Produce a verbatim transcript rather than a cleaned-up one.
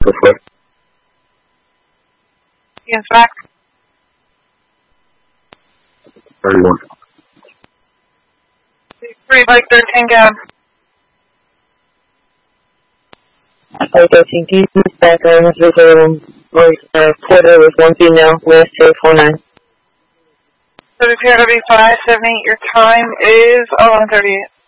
Go for it. Yes, back. thirty-one. Three Blake thirteen, go. Blake thirteen, can you please back on this visual was uh, Porter with one female, West zero four nine. So the P R W five seven eight, your time is eleven thirty-eight.